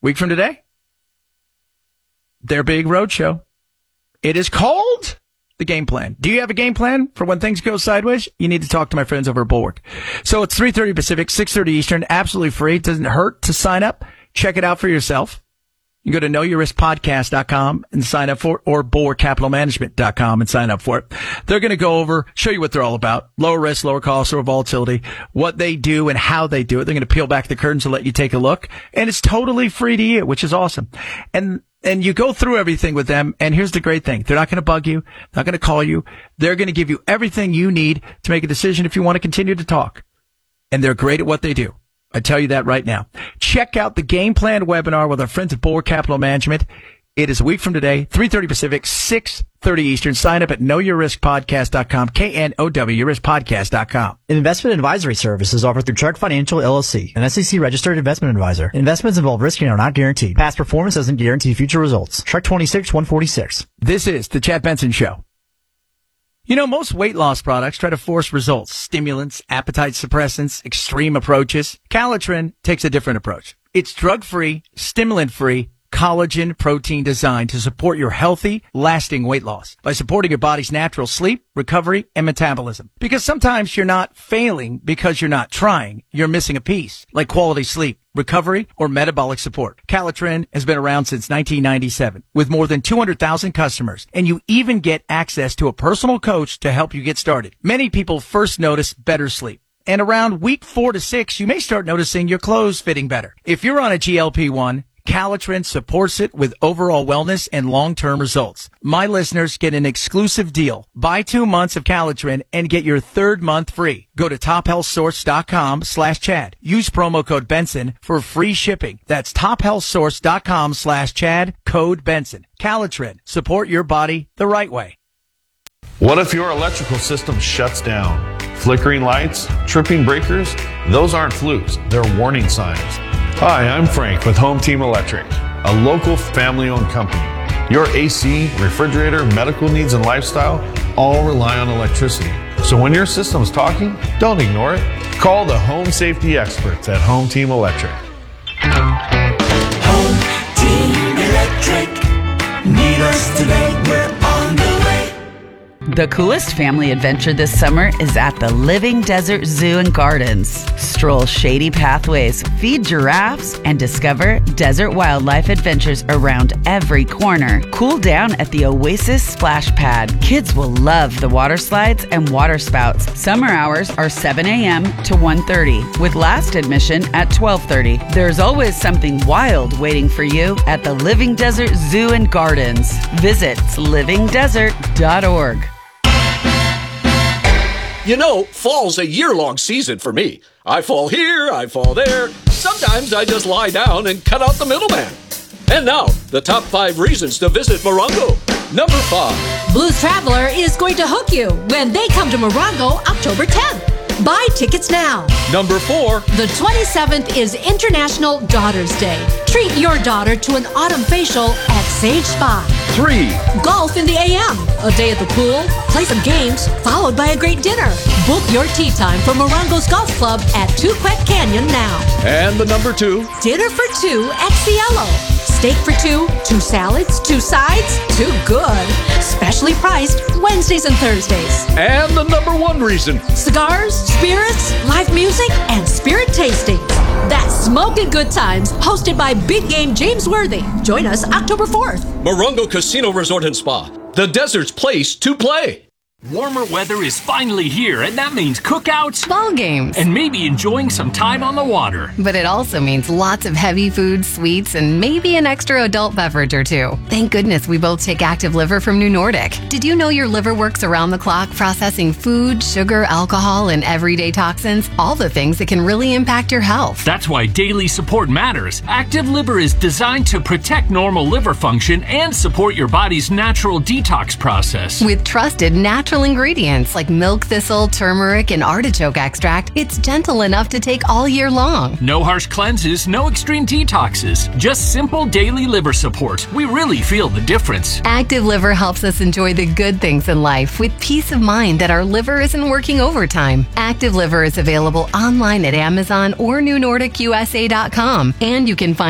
Week from today, their big road show. It is called The Game Plan. Do you have a game plan for when things go sideways? You need to talk to my friends over at Bulwark. So it's 3:30 Pacific, 6:30 Eastern, absolutely free. It doesn't hurt to sign up. Check it out for yourself. You can go to knowyourriskpodcast.com and sign up for it, or bulwarkcapitalmanagement.com and sign up for it. They're going to go over, show you what they're all about. Lower risk, lower cost, lower volatility, what they do and how they do it. They're going to peel back the curtains and let you take a look. And it's totally free to you, which is awesome. And you go through everything with them. And here's the great thing. They're not going to bug you. Not going to call you. They're going to give you everything you need to make a decision if you want to continue to talk. And they're great at what they do. I tell you that right now. Check out the Game Plan webinar with our friends at Bulwark Capital Management. It is a week from today, 3:30 Pacific, 6:30 Eastern. Sign up at knowyourriskpodcast.com, KNOWyourriskpodcast.com. Investment advisory services offered through Chuck Financial LLC, an SEC-registered investment advisor. Investments involve risk and are not guaranteed. Past performance doesn't guarantee future results. Chuck 26-146. This is the Chad Benson Show. You know, most weight loss products try to force results. Stimulants, appetite suppressants, extreme approaches. Calitrin takes a different approach. It's drug-free, stimulant-free, collagen protein designed to support your healthy, lasting weight loss by supporting your body's natural sleep, recovery, and metabolism. Because sometimes you're not failing because you're not trying. You're missing a piece, like quality sleep, recovery, or metabolic support. Calitrin has been around since 1997 with more than 200,000 customers, and you even get access to a personal coach to help you get started. Many people first notice better sleep. And around week 4 to 6, you may start noticing your clothes fitting better. If you're on a GLP-1, Calitrin supports it with overall wellness and long-term results. My listeners get an exclusive deal. Buy 2 months of Calitrin and get your 3rd month free. Go to tophealthsource.com/Chad. Use promo code Benson for free shipping. That's tophealthsource.com/Chad, code Benson. Calitrin. Support your body the right way. What if your electrical system shuts down? Flickering lights, tripping breakers? Those aren't flukes. They're warning signs. Hi, I'm Frank with Home Team Electric, a local family-owned company. Your AC, refrigerator, medical needs, and lifestyle all rely on electricity. So when your system's talking, don't ignore it. Call the home safety experts at Home Team Electric. Home Team Electric. Need us today, we're on the way. The coolest family adventure this summer is at the Living Desert Zoo and Gardens. Stroll shady pathways, feed giraffes, and discover desert wildlife adventures around every corner. Cool down at the Oasis Splash Pad. Kids will love the water slides and water spouts. Summer hours are 7 a.m. to 1:30, with last admission at 12:30. There's always something wild waiting for you at the Living Desert Zoo and Gardens. Visit livingdesert.org. You know, fall's a year-long season for me. I fall here, I fall there. Sometimes I just lie down and cut out the middleman. And now, the top 5 reasons to visit Morongo. Number 5. Blues Traveler is going to hook you when they come to Morongo October 10th. Buy tickets now. Number 4. The 27th is International Daughter's Day. Treat your daughter to an autumn facial at Sage Spa. 3. Golf in the AM. A day at the pool, play some games, followed by a great dinner. Book your tea time for Morongo's Golf Club at Tuquet Canyon now. And the number 2. Dinner for 2 at Cielo. Steak for 2, 2 salads, 2 sides, 2 good. Specially priced Wednesdays and Thursdays. And the number 1 reason. Cigars, spirits, live music, and spirit tastings. That's Smoking Good Times, hosted by Big Game James Worthy. Join us October 4th. Morongo Casino Resort and Spa. The desert's place to play. Warmer weather is finally here, and that means cookouts, ball games, and maybe enjoying some time on the water. But it also means lots of heavy food, sweets, and maybe an extra adult beverage or 2. Thank goodness we both take Active Liver from New Nordic. Did you know your liver works around the clock processing food, sugar, alcohol, and everyday toxins? All the things that can really impact your health. That's why daily support matters. Active Liver is designed to protect normal liver function and support your body's natural detox process. With trusted natural ingredients like milk thistle, turmeric, and artichoke extract, it's gentle enough to take all year long. No harsh cleanses, no extreme detoxes, just simple daily liver support. We really feel the difference. Active Liver helps us enjoy the good things in life with peace of mind that our liver isn't working overtime. Active Liver is available online at Amazon or NewNordicUSA.com, and you can find